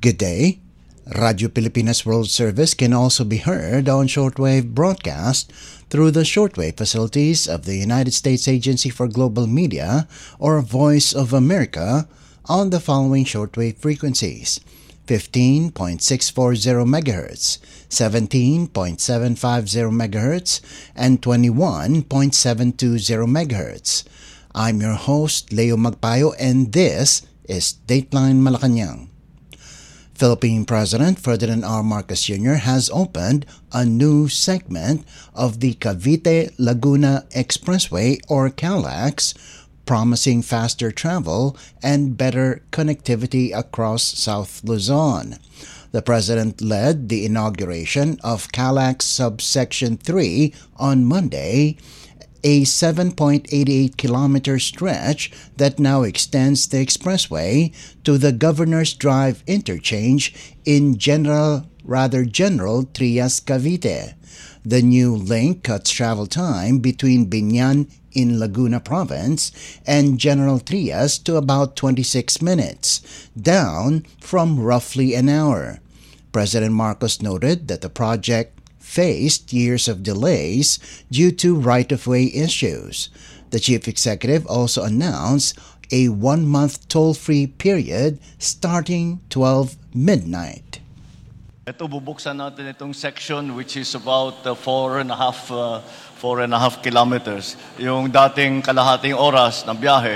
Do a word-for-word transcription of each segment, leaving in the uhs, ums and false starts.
Good day. Radio Pilipinas World Service can also be heard on shortwave broadcast through the shortwave facilities of the United States Agency for Global Media or Voice of America on the following shortwave frequencies: fifteen point six four zero megahertz, seventeen point seven five zero megahertz, and twenty-one point seven two zero megahertz. I'm your host, Leo Magpayo, and this is Dateline Malacanang. Philippine President Ferdinand R. Marcos Junior has opened a new segment of the Cavite-Laguna Expressway, or CALAX, promising faster travel and better connectivity across South Luzon. The President led the inauguration of CALAX Subsection three on Monday, a seven point eight eight kilometer stretch that now extends the expressway to the Governor's Drive interchange in General, rather General Trias, Cavite. The new link cuts travel time between Biñan in Laguna Province and General Trias to about twenty-six minutes, down from roughly an hour. President Marcos noted that the project faced years of delays due to right-of-way issues. The chief executive also announced a one-month toll-free period starting twelve midnight. Ito, bubuksan natin itong section which is about uh, four and a half, uh, four and a half kilometers. Yung dating kalahating oras ng biyahe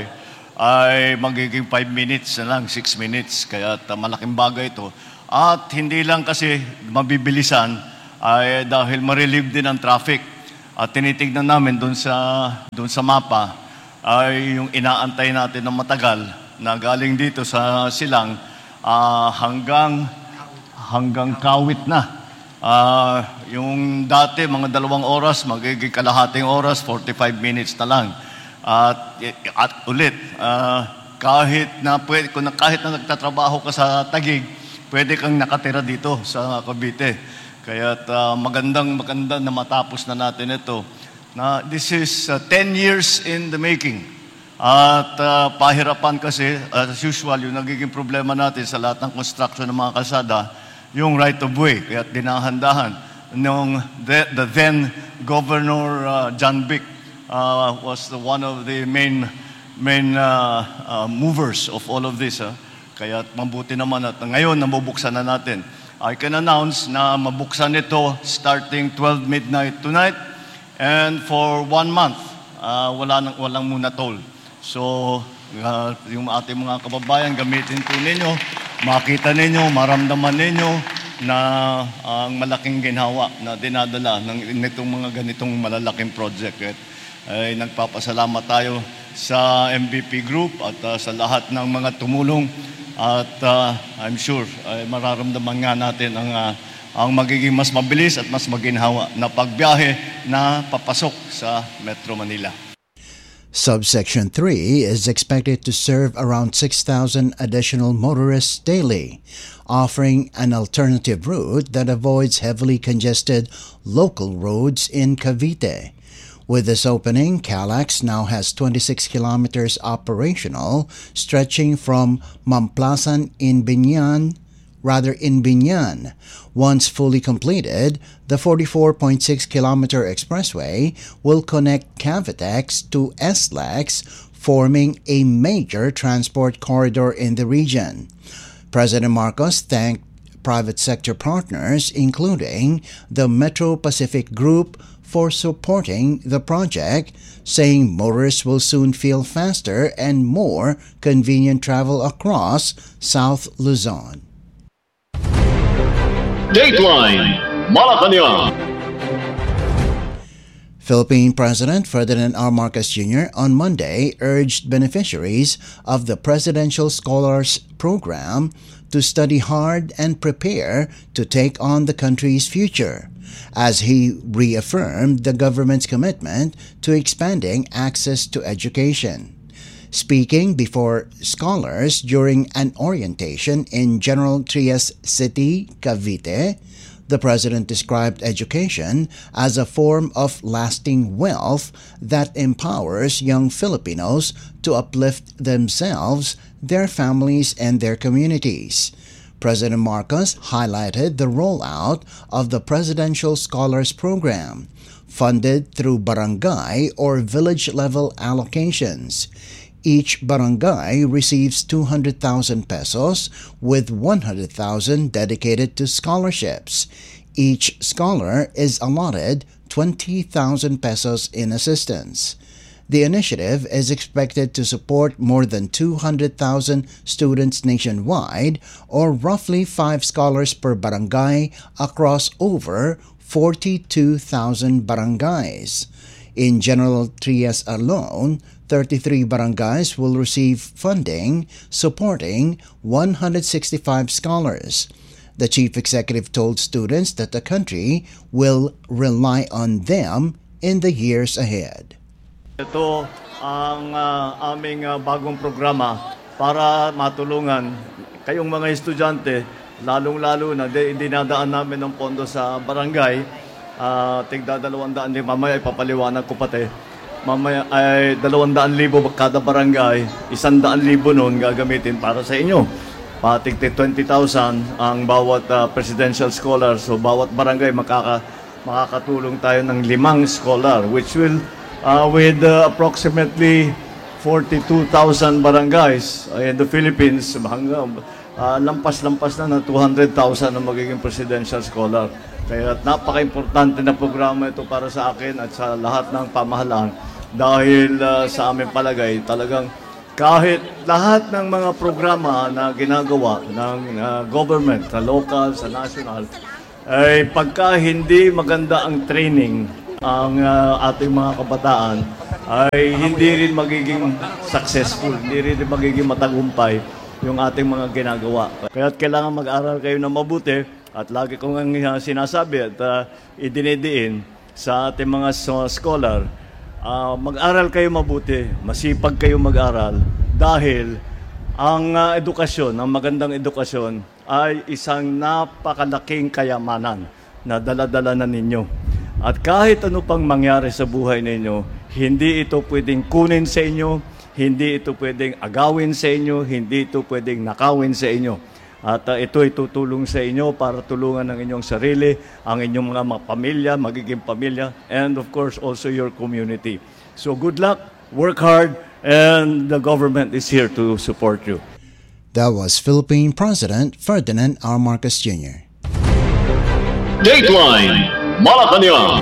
ay magiging five minutes na lang, six minutes. Kaya uh, malaking bagay ito. At hindi lang kasi mabibilisan, ay dahil ma-relieve din ang traffic. At tinitignan namin doon sa, doon sa mapa ay yung inaantay natin ng matagal na galing dito sa Silang uh, hanggang hanggang Kawit na. Uh, yung dati mga dalawang oras, magiging kalahating oras, forty-five minutes na lang. At, at ulit, uh, kahit na pwede, kung kahit na nagtatrabaho ka sa Taguig, pwede kang nakatira dito sa Cavite. Kaya uh, magandang maganda na matapos na natin ito. Na this is uh, ten years in the making. At uh, pahirapan kasi, as usual, yung nagiging problema natin sa lahat ng construction ng mga kalsada, yung right of way. Kaya dinahandahan. Nung the, the then Governor uh, John Vic uh, was the, one of the main main uh, uh, movers of all of this. Uh. Kaya mabuti naman at ngayon nabubuksan na natin. I can announce na mabuksan ito starting twelve midnight tonight, and for one month, uh, wala nang, walang muna toll. So, uh, yung ating mga kababayan, gamitin po ninyo, makita ninyo, maramdaman ninyo na ang uh, malaking ginhawa na dinadala ng nitong mga ganitong malalaking project. At ay nagpapasalamat tayo sa M V P Group at uh, sa lahat ng mga tumulong. At uh, I'm sure ay mararamdaman nga natin ang, uh, ang magiging mas mabilis at mas maginhawa na pagbiyahe na papasok sa Metro Manila. Subsection three is expected to serve around six thousand additional motorists daily, offering an alternative route that avoids heavily congested local roads in Cavite. With this opening, CALAX now has twenty-six kilometers operational, stretching from Mamplasan in Biñan, rather in Biñan. Once fully completed, the forty-four point six kilometer expressway will connect Cavitex to S L A X, forming a major transport corridor in the region. President Marcos thanked private sector partners, including the Metro Pacific Group, for supporting the project, saying motorists will soon feel faster and more convenient travel across South Luzon. Dateline Malacanang. Philippine President Ferdinand R. Marcos Junior on Monday urged beneficiaries of the Presidential Scholars Program to study hard and prepare to take on the country's future, as he reaffirmed the government's commitment to expanding access to education. Speaking before scholars during an orientation in General Trias City, Cavite, the President described education as a form of lasting wealth that empowers young Filipinos to uplift themselves, their families, and their communities. President Marcos highlighted the rollout of the Presidential Scholars Program, funded through barangay or village-level allocations. Each barangay receives two hundred thousand pesos, with one hundred thousand dedicated to scholarships. Each scholar is allotted twenty thousand pesos in assistance. The initiative is expected to support more than two hundred thousand students nationwide, or roughly five scholars per barangay across over forty-two thousand barangays. In General Trias alone, thirty-three barangays will receive funding supporting one hundred sixty-five scholars. The chief executive told students that the country will rely on them in the years ahead. Ito ang uh, aming uh, bagong programa para matulungan kayong mga estudyante, lalong-lalo na di, dinadaan namin ng pondo sa barangay. Uh, tigda dalawang daan din, mamaya ipapaliwanag ko pati. Mamaya ay dalawang daan libo kada barangay, isang daan libo noon gagamitin para sa inyo. Patigti twenty thousand ang bawat uh, presidential scholar. So bawat barangay makaka, makakatulong tayo ng limang scholar, which will Uh, with uh, approximately forty-two thousand barangays uh, in the Philippines, hanggang uh, lampas-lampas na na two hundred thousand na magiging presidential scholar. Kaya napaka-importante na programa ito para sa akin at sa lahat ng pamahalaan dahil uh, sa aming palagay talagang kahit lahat ng mga programa na ginagawa ng uh, government, sa local, sa national, ay pagka hindi maganda ang training ang uh, ating mga kabataan ay hindi rin magiging successful, hindi rin magiging matagumpay yung ating mga ginagawa. Kaya kailangan mag-aral kayo na mabuti at lagi kong uh, sinasabi at uh, idinidiin sa ating mga scholar, uh, mag-aral kayo mabuti, masipag kayo mag-aral dahil ang uh, edukasyon, ang magandang edukasyon ay isang napakalaking kayamanan na dala-dala na ninyo. At kahit ano pang mangyari sa buhay ninyo, hindi ito pwedeng kunin sa inyo, hindi ito pwedeng agawin sa inyo, hindi ito pwedeng nakawin sa inyo. At uh, ito ay tutulong sa inyo para tulungan ang inyong sarili, ang inyong mga, mga pamilya, magiging pamilya, and of course also your community. So good luck, work hard, and the government is here to support you. That was Philippine President Ferdinand R. Marcos Junior Dateline Malacanang.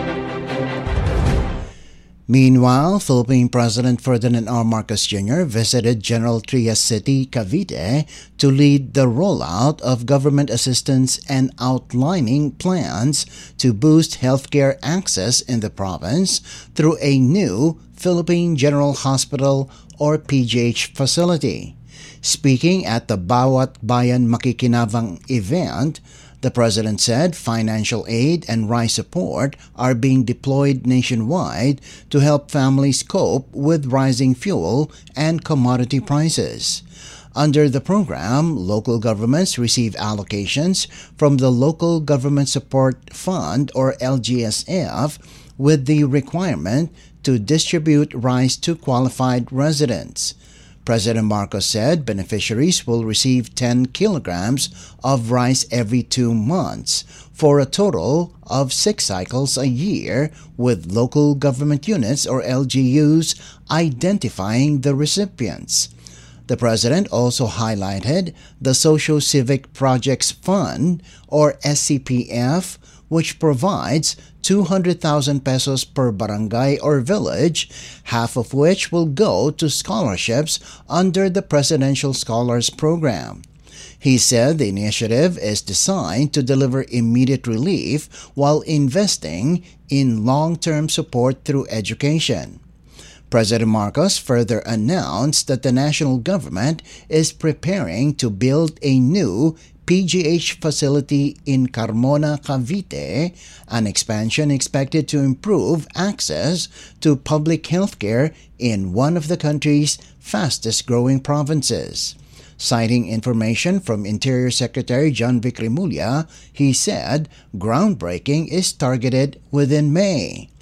Meanwhile, Philippine President Ferdinand R. Marcos Junior visited General Trias City, Cavite to lead the rollout of government assistance and outlining plans to boost healthcare access in the province through a new Philippine General Hospital or P G H facility. Speaking at the Bawat Bayan Makikinabang event, the President said financial aid and rice support are being deployed nationwide to help families cope with rising fuel and commodity prices. Under the program, local governments receive allocations from the Local Government Support Fund or L G S F with the requirement to distribute rice to qualified residents. President Marcos said beneficiaries will receive ten kilograms of rice every two months for a total of six cycles a year, with local government units or L G Us identifying the recipients. The President also highlighted the Socio-Civic Projects Fund or S C P F, which provides two hundred thousand pesos per barangay or village, half of which will go to scholarships under the Presidential Scholars Program. He said the initiative is designed to deliver immediate relief while investing in long-term support through education. President Marcos further announced that the national government is preparing to build a new P G H facility in Carmona, Cavite, an expansion expected to improve access to public health care in one of the country's fastest-growing provinces. Citing information from Interior Secretary John Vic Rimulya, he said groundbreaking is targeted within May.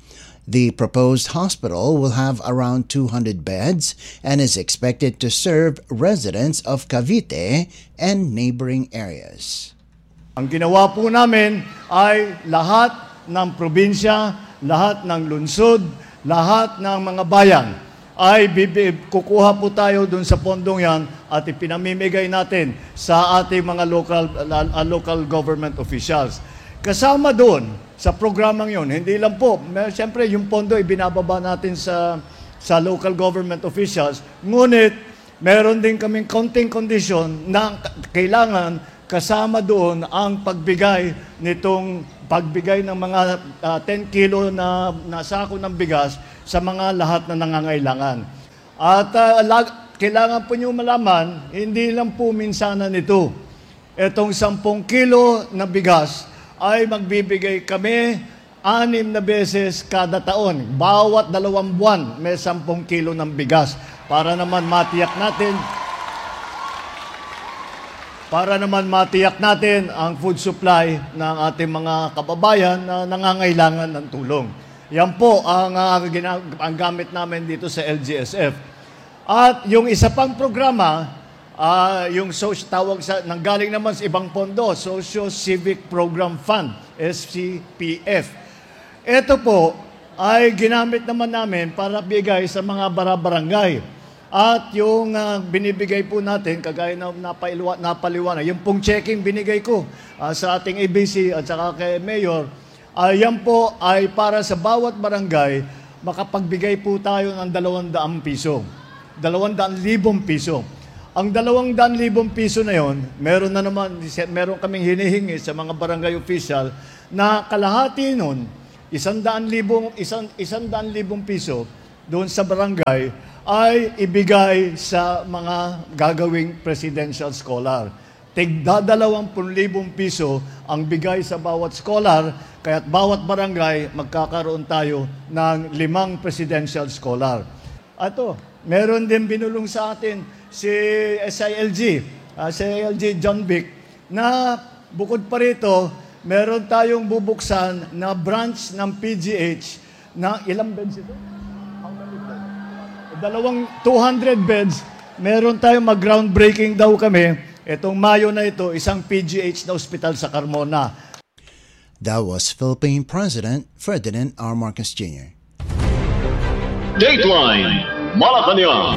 The proposed hospital will have around two hundred beds and is expected to serve residents of Cavite and neighboring areas. Ang ginawa po namin ay lahat ng probinsya, lahat ng lungsod, lahat ng mga bayan ay kukuha po tayo dun sa pondong yan at ipinamimigay natin sa ating mga local, uh, local government officials. Kasama doon sa programang yon, hindi lang po, siyempre yung pondo ay binababa natin sa, sa local government officials, ngunit meron din kaming counting condition na kailangan kasama doon ang pagbigay nitong pagbigay ng mga uh, ten kilo na, na sako ng bigas sa mga lahat na nangangailangan. At uh, lag, kailangan po nyo malaman, hindi lang po minsanan nito. Itong sampung kilo na bigas ay magbibigay kami anim na beses kada taon. Bawat dalawang buwan may sampung kilo ng bigas para naman matiyak natin para naman matiyak natin ang food supply ng ating mga kababayan na nangangailangan ng tulong. Yan po ang, uh, ang gamit namin dito sa L G S F. At yung isa pang programa, Uh, yung social, tawag sa, nanggaling naman sa ibang pondo, Socio Civic Program Fund, S C P F. Ito po ay ginamit naman namin para bigay sa mga barabarangay. At yung uh, binibigay po natin, kagaya na napaliwa, napaliwanag, yung pong checking binigay ko uh, sa ating A B C at saka kay Mayor, uh, yan po ay para sa bawat barangay, makapagbigay po tayo ng dalawang daang piso. Dalawang daang libong piso. Ang dalawang daan libong piso na yon, meron na naman, meron kaming hinihingi sa mga barangay official na kalahati nun, isang daan libong, isang, isang daan libong piso doon sa barangay ay ibigay sa mga gagawing presidential scholar. Tigda dalawampung libong piso ang bigay sa bawat scholar, kaya't bawat barangay magkakaroon tayo ng limang presidential scholar. Ato, meron din binulong sa atin si S I L G, uh, si S I L G John Vic, na bukod pa rito, meron tayong bubuksan na branch ng P G H na ilang beds ito? Dalawang two hundred beds. Meron tayong mag-groundbreaking daw kami. Itong Mayo na ito, isang P G H na ospital sa Carmona. That was Philippine President Ferdinand R. Marcos Junior Dateline Malacanang.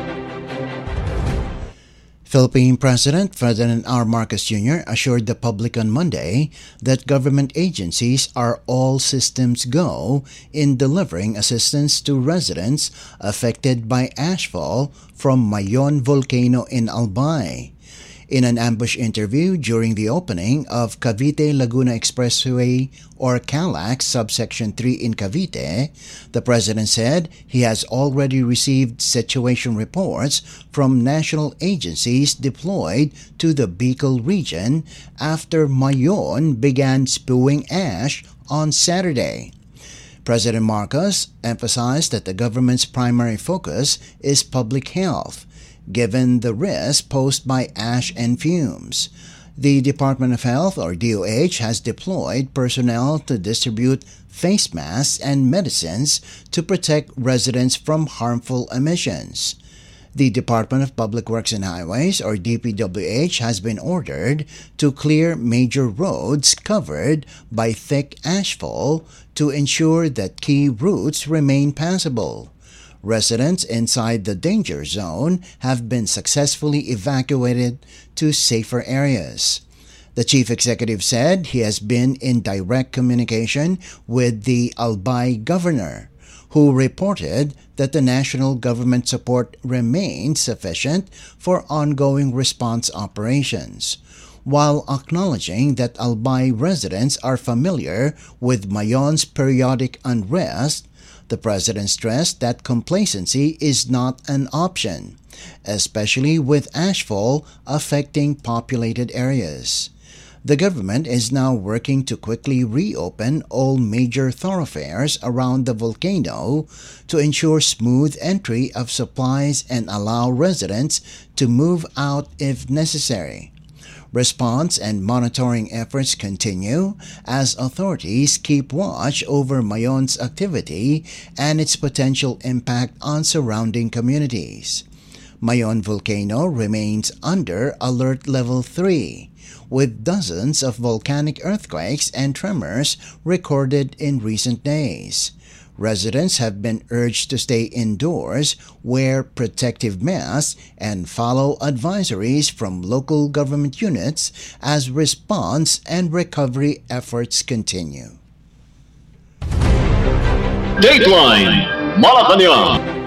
Philippine President Ferdinand R. Marcos Junior assured the public on Monday that government agencies are all systems go in delivering assistance to residents affected by ashfall from Mayon volcano in Albay. In an ambush interview during the opening of Cavite-Laguna Expressway or CALAX subsection three in Cavite, the president said he has already received situation reports from national agencies deployed to the Bicol region after Mayon began spewing ash on Saturday. President Marcos emphasized that the government's primary focus is public health, given the risk posed by ash and fumes. The Department of Health, or D O H, has deployed personnel to distribute face masks and medicines to protect residents from harmful emissions. The Department of Public Works and Highways, or D P W H, has been ordered to clear major roads covered by thick ashfall to ensure that key routes remain passable. Residents inside the danger zone have been successfully evacuated to safer areas. The chief executive said he has been in direct communication with the Albay governor, who reported that the national government support remains sufficient for ongoing response operations, while acknowledging that Albay residents are familiar with Mayon's periodic unrest. The president stressed that complacency is not an option, especially with ashfall affecting populated areas. The government is now working to quickly reopen all major thoroughfares around the volcano to ensure smooth entry of supplies and allow residents to move out if necessary. Response and monitoring efforts continue as authorities keep watch over Mayon's activity and its potential impact on surrounding communities. Mayon volcano remains under Alert Level three, with dozens of volcanic earthquakes and tremors recorded in recent days. Residents have been urged to stay indoors, wear protective masks, and follow advisories from local government units as response and recovery efforts continue. Dateline Malacanang.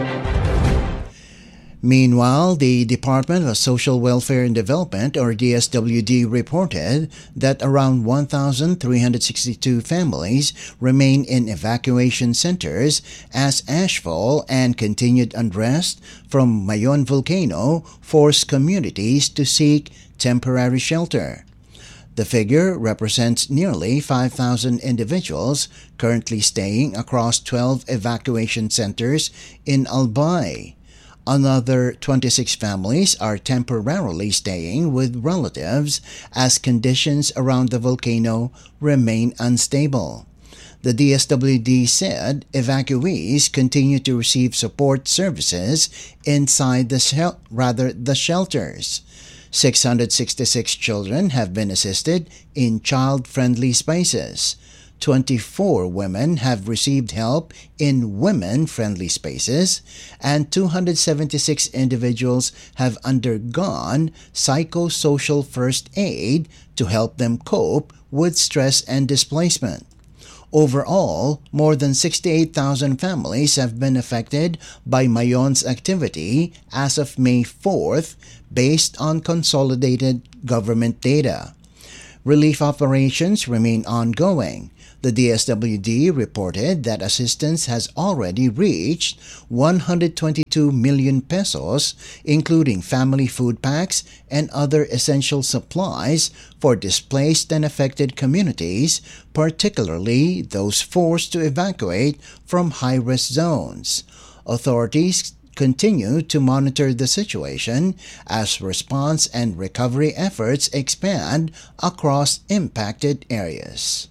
Meanwhile, the Department of Social Welfare and Development, or D S W D, reported that around one thousand three hundred sixty-two families remain in evacuation centers as ashfall and continued unrest from Mayon volcano forced communities to seek temporary shelter. The figure represents nearly five thousand individuals currently staying across twelve evacuation centers in Albay. Another twenty-six families are temporarily staying with relatives as conditions around the volcano remain unstable. The D S W D said evacuees continue to receive support services inside the shel- rather the shelters. six hundred sixty-six children have been assisted in child-friendly spaces. twenty-four women have received help in women-friendly spaces, and two hundred seventy-six individuals have undergone psychosocial first aid to help them cope with stress and displacement. Overall, more than sixty-eight thousand families have been affected by Mayon's activity as of May fourth, based on consolidated government data. Relief operations remain ongoing. The D S W D reported that assistance has already reached one hundred twenty-two million pesos, including family food packs and other essential supplies for displaced and affected communities, particularly those forced to evacuate from high-risk zones. Authorities continue to monitor the situation as response and recovery efforts expand across impacted areas.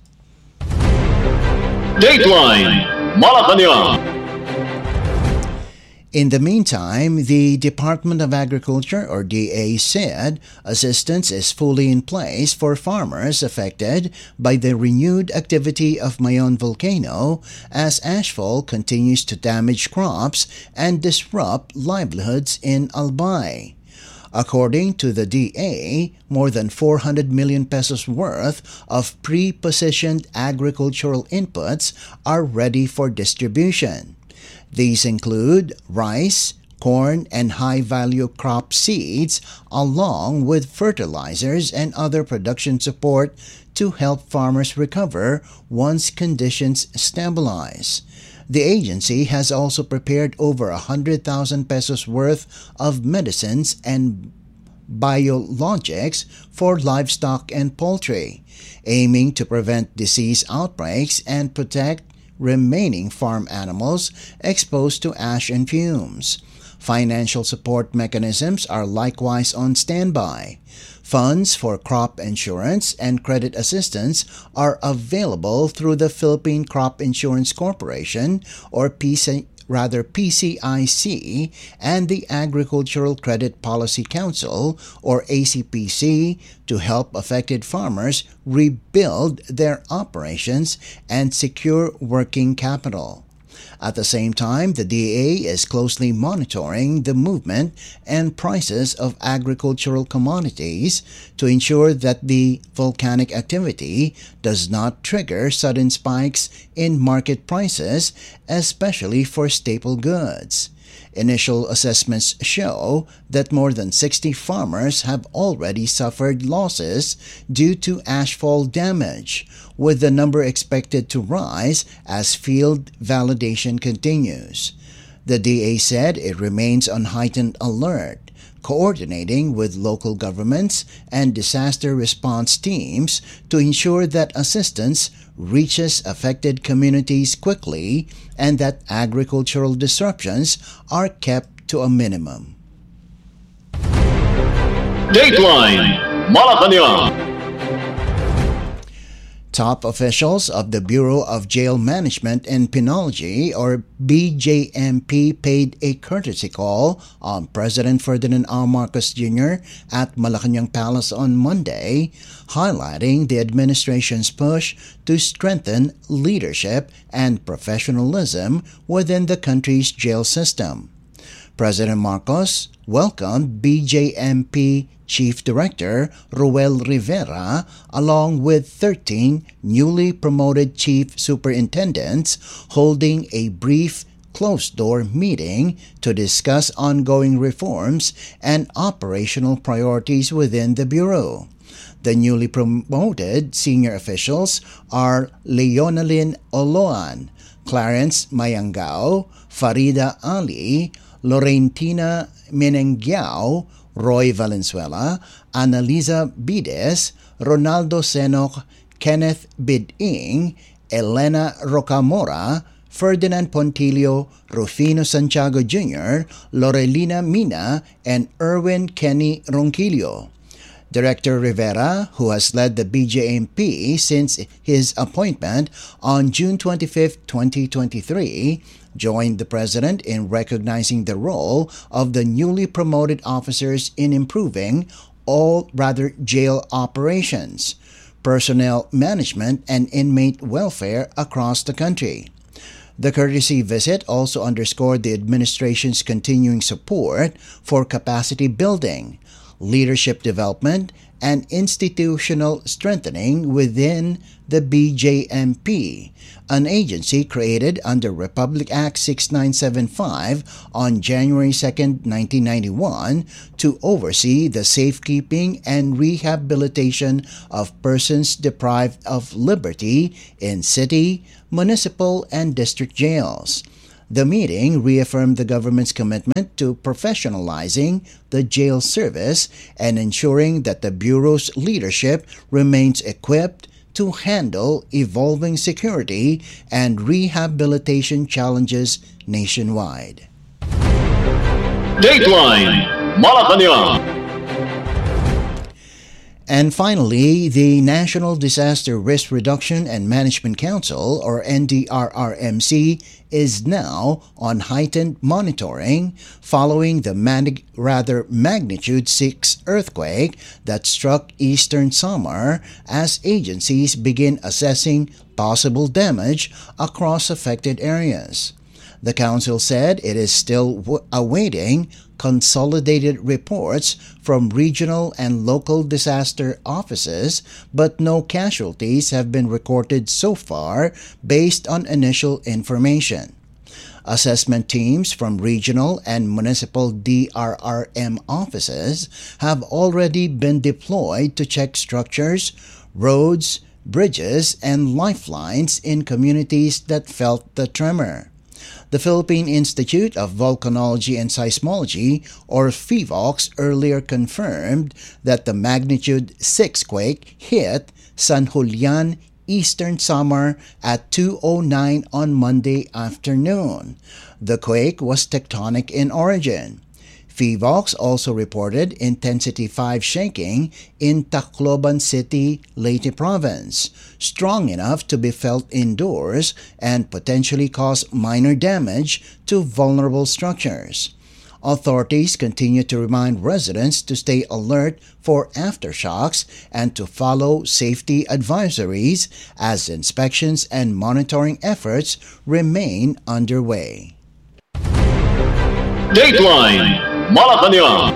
Dateline Malacanang. In the meantime, the Department of Agriculture, or D A, said assistance is fully in place for farmers affected by the renewed activity of Mayon volcano as ashfall continues to damage crops and disrupt livelihoods in Albay. According to the D A, more than four hundred million pesos worth of pre-positioned agricultural inputs are ready for distribution. These include rice, corn, and high-value crop seeds, along with fertilizers and other production support to help farmers recover once conditions stabilize. The agency has also prepared over one hundred thousand pesos worth of medicines and biologics for livestock and poultry, aiming to prevent disease outbreaks and protect remaining farm animals exposed to ash and fumes. Financial support mechanisms are likewise on standby. Funds for crop insurance and credit assistance are available through the Philippine Crop Insurance Corporation, or P C, rather P C I C, and the Agricultural Credit Policy Council, or A C P C, to help affected farmers rebuild their operations and secure working capital. At the same time, the D A is closely monitoring the movement and prices of agricultural commodities to ensure that the volcanic activity does not trigger sudden spikes in market prices, especially for staple goods. Initial assessments show that more than sixty farmers have already suffered losses due to ashfall damage, with the number expected to rise as field validation continues. The D A said it remains on heightened alert, coordinating with local governments and disaster response teams to ensure that assistance reaches affected communities quickly and that agricultural disruptions are kept to a minimum. Dateline Malacanang. Top officials of the Bureau of Jail Management and Penology, or B J M P, paid a courtesy call on President Ferdinand R. Marcos Junior at Malacanang Palace on Monday, highlighting the administration's push to strengthen leadership and professionalism within the country's jail system. President Marcos welcomed B J M P Chief Director Ruel Rivera along with thirteen newly promoted chief superintendents holding a brief closed-door meeting to discuss ongoing reforms and operational priorities within the Bureau. The newly promoted senior officials are Leonalyn Oloan, Clarence Mayangao, Farida Ali, Laurentina Menengiao, Roy Valenzuela, Annalisa Bides, Ronaldo Senok, Kenneth Biding, Elena Rocamora, Ferdinand Pontilio, Rufino Santiago Junior, Lorelina Mina, and Erwin Kenny Ronquillo. Director Rivera, who has led the B J M P since his appointment on June twenty-fifth, twenty twenty-three, joined the President in recognizing the role of the newly promoted officers in improving all rather jail operations, personnel management, and inmate welfare across the country. The courtesy visit also underscored the administration's continuing support for capacity building, leadership development, and institutional strengthening within the B J M P, an agency created under Republic Act sixty-nine seventy-five on January second, nineteen ninety-one, to oversee the safekeeping and rehabilitation of persons deprived of liberty in city, municipal, and district jails. The meeting reaffirmed the government's commitment to professionalizing the jail service and ensuring that the Bureau's leadership remains equipped to handle evolving security and rehabilitation challenges nationwide. Dateline Malacanang. And finally, the National Disaster Risk Reduction and Management Council, or N D R R M C, is now on heightened monitoring following the mag- rather magnitude six earthquake that struck eastern Samar as agencies begin assessing possible damage across affected areas. The council said it is still w- awaiting consolidated reports from regional and local disaster offices, but no casualties have been recorded so far based on initial information. Assessment teams from regional and municipal D R R M offices have already been deployed to check structures, roads, bridges, and lifelines in communities that felt the tremor. The Philippine Institute of Volcanology and Seismology, or PHIVOLCS, earlier confirmed that the magnitude six quake hit San Julian, eastern Samar at two oh nine on Monday afternoon. The quake was tectonic in origin. PHIVOLCS also reported intensity five shaking in Tacloban City, Leyte Province, strong enough to be felt indoors and potentially cause minor damage to vulnerable structures. Authorities continue to remind residents to stay alert for aftershocks and to follow safety advisories as inspections and monitoring efforts remain underway. Dateline Malacanang.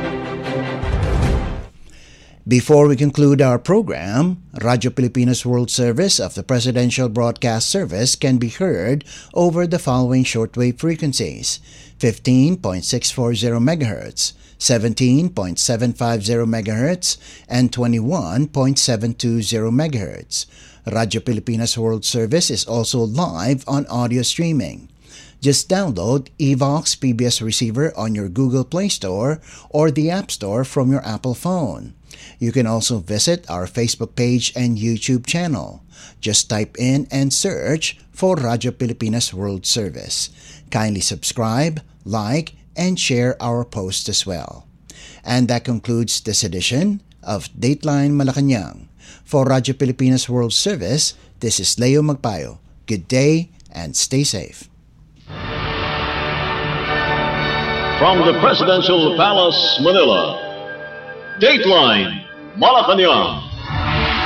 Before we conclude our program, Radyo Pilipinas World Service of the Presidential Broadcast Service can be heard over the following shortwave frequencies: fifteen point six four zero megahertz, seventeen point seven five zero megahertz, and twenty-one point seven two zero megahertz. Radyo Pilipinas World Service is also live on audio streaming. Just download eVox P B S Receiver on your Google Play Store or the App Store from your Apple phone. You can also visit our Facebook page and YouTube channel. Just type in and search for Radyo Pilipinas World Service. Kindly subscribe, like, and share our posts as well. And that concludes this edition of Dateline Malacanang. For Radyo Pilipinas World Service, this is Leo Magpayo. Good day and stay safe. From the Presidential Palace, Manila, Dateline Malacanang.